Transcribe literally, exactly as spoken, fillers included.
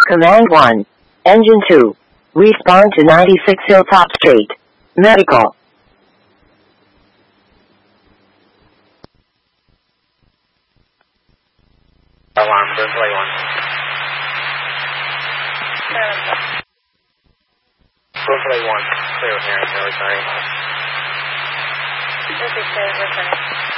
Command one. Engine two. Respond to ninety-six Hilltop Street. Medical. Alarm, Berkeley one. Berkeley one, clear here, no returning. This is clear, returning.